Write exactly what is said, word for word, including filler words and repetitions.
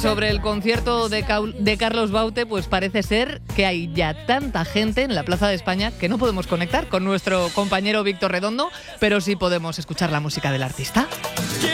Sobre el concierto de, Caul- de Carlos Baute, pues parece ser que hay ya tanta gente en la Plaza de España que no podemos conectar con nuestro compañero Víctor Redondo, pero sí podemos escuchar la música del artista.